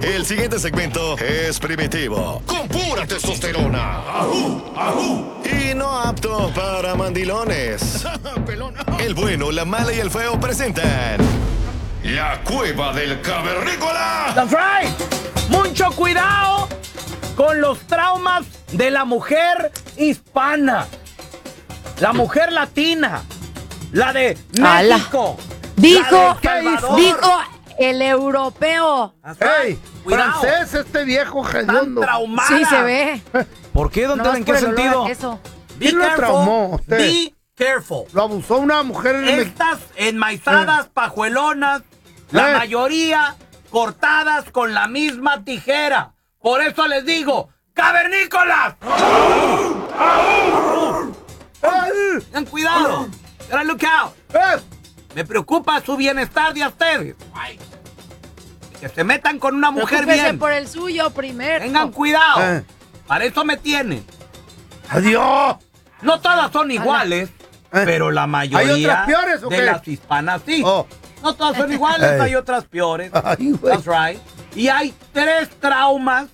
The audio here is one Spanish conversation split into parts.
El siguiente segmento es primitivo, con pura testosterona. Y no apto para mandilones. El bueno, la mala y el feo presentan La Cueva del Cavernícola. That's right. Mucho cuidado con los traumas de la mujer hispana, la mujer latina, la de México. Dijo el europeo. ¡Ey! Francés, este viejo Tan hediondo. traumada. Sí, se ve. ¿Por qué, don No, Tela? ¿En qué sentido? Be ¿Quién lo traumó a usted? Be careful. Lo abusó una mujer en el... Estas enmaizadas, pajuelonas, la mayoría cortadas con la misma tijera. Por eso les digo, ¡cavernícolas! Ten cuidado. Gotta look out. Me preocupa su bienestar de ustedes. Que se metan con una mujer Preocúpese bien. por el suyo primero. Tengan cuidado. Para eso me tienen. ¡Adiós! No todas son iguales, pero la mayoría ¿Hay otras peores o de qué? las hispanas sí. Oh. No todas son iguales, Ey. hay otras peores. Ay, güey. That's right. Y hay tres traumas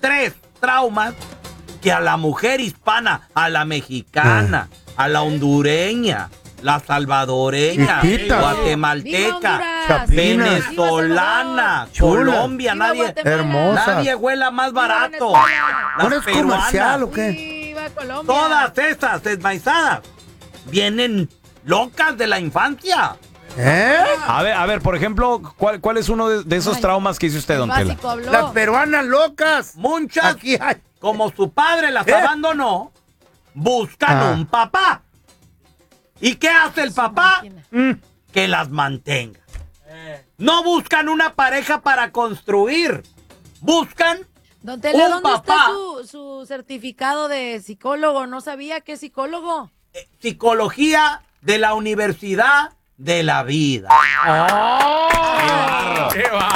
que a la mujer hispana, a la mexicana, a la hondureña, la salvadoreña, Hijita. guatemalteca, Honduras. venezolana, Chula. Colombia, Viva nadie, Guatemala. Hermosa. nadie huela más barato. Venezuela. Las ¿No es peruanas. comercial o qué? Viva Colombia. Todas esas desmaizadas vienen locas de la infancia. ¿Eh? A ver, por ejemplo, ¿cuál es uno de esos Ay, traumas que dice usted, El don Tela? básico habló. Las peruanas locas. Muchas, Aquí hay. como su padre las abandonó, buscan un papá. ¿Y qué hace el papá? Que las mantenga. No buscan una pareja para construir. Buscan Don Tela, un ¿dónde papá. está su certificado de psicólogo? No sabía que es psicólogo. Psicología de la Universidad de la Vida. ¡Qué